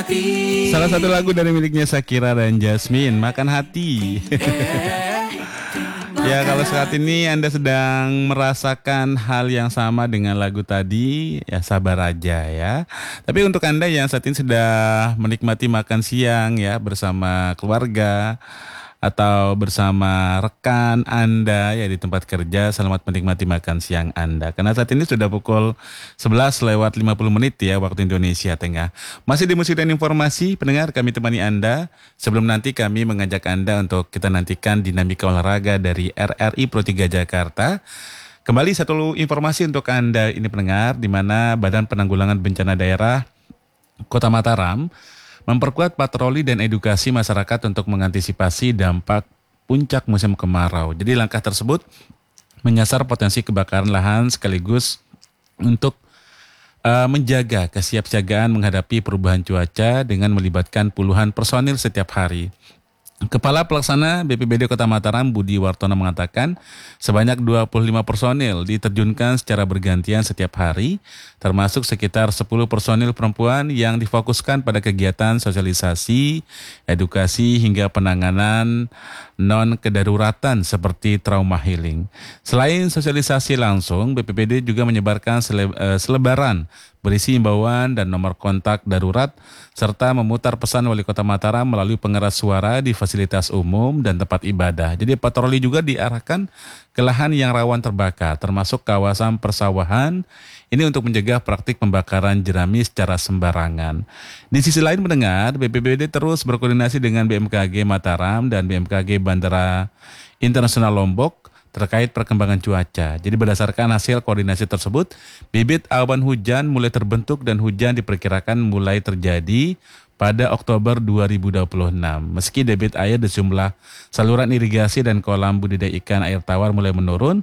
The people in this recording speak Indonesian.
Salah satu lagu dari miliknya Shakira dan Jasmine, Makan Hati. Ya, kalau saat ini Anda sedang merasakan hal yang sama dengan lagu tadi, ya sabar aja ya. Tapi untuk Anda yang saat ini sudah menikmati makan siang ya bersama keluarga atau bersama rekan Anda ya di tempat kerja, selamat menikmati makan siang Anda. Karena saat ini sudah pukul 11 lewat 50 menit ya waktu Indonesia Tengah. Masih di musik dan informasi, pendengar kami temani Anda. Sebelum nanti kami mengajak Anda untuk kita nantikan dinamika olahraga dari RRI Pro 3 Jakarta. Kembali satu informasi untuk Anda ini pendengar, di mana Badan Penanggulangan Bencana Daerah Kota Mataram memperkuat patroli dan edukasi masyarakat untuk mengantisipasi dampak puncak musim kemarau. Jadi langkah tersebut menyasar potensi kebakaran lahan sekaligus untuk menjaga kesiapsiagaan menghadapi perubahan cuaca dengan melibatkan puluhan personil setiap hari. Kepala Pelaksana BPBD Kota Mataram Budi Wartono mengatakan sebanyak 25 personil diterjunkan secara bergantian setiap hari, termasuk sekitar 10 personil perempuan yang difokuskan pada kegiatan sosialisasi, edukasi hingga penanganan non-kedaruratan seperti trauma healing. Selain sosialisasi langsung, BPBD juga menyebarkan selebaran berisi imbauan dan nomor kontak darurat, serta memutar pesan Wali Kota Mataram melalui pengeras suara di fasilitas umum dan tempat ibadah. Jadi patroli juga diarahkan ke lahan yang rawan terbakar, termasuk kawasan persawahan, ini untuk mencegah praktik pembakaran jerami secara sembarangan. Di sisi lain mendengar, BPBD terus berkoordinasi dengan BMKG Mataram dan BMKG Bandara Internasional Lombok terkait perkembangan cuaca. Jadi berdasarkan hasil koordinasi tersebut, bibit awan hujan mulai terbentuk dan hujan diperkirakan mulai terjadi pada Oktober 2026. Meski debit air di sejumlah saluran irigasi dan kolam budidaya ikan air tawar mulai menurun,